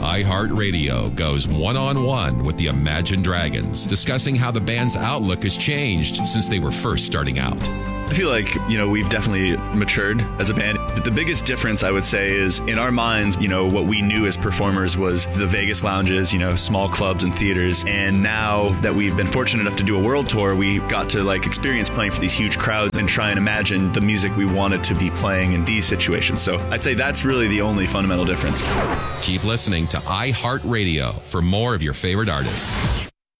iHeartRadio goes one-on-one with the Imagine Dragons, discussing how the band's outlook has changed since they were first starting out. I feel like, we've definitely matured as a band. But the biggest difference, I would say, is in our minds, what we knew as performers was the Vegas lounges, small clubs and theaters. And now that we've been fortunate enough to do a world tour, we got to experience playing for these huge crowds and try and imagine the music we wanted to be playing in these situations. So I'd say that's really the only fundamental difference. Keep listening to iHeartRadio for more of your favorite artists.